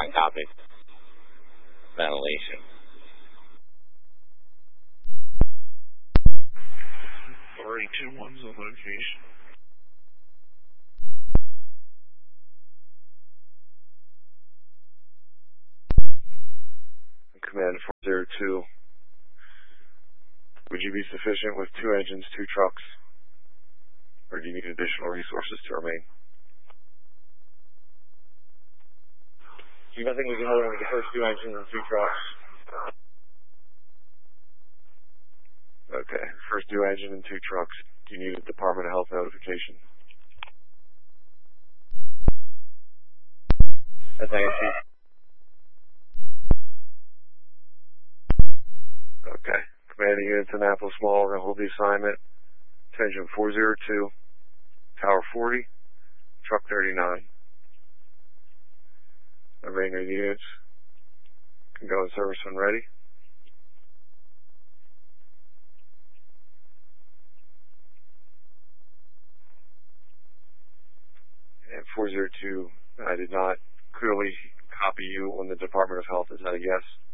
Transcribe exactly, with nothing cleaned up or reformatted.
one copy. Ventilation. Authority two one's on location. Command four zero two. Would you be sufficient with two engines, two trucks? Or do you need additional resources to remain? Chief, I think we can hold on with the first two engines and two trucks. Okay, first two engine and two trucks. Do you need a Department of Health notification? That's right, Chief. Okay. Commanding units Annapolis Mall, we're going to hold the assignment. Attention four zero two, Tower forty, Truck thirty-nine. Remaining units can go in service when ready. And four zero two, I did not clearly copy you on the Department of Health. Is that a yes?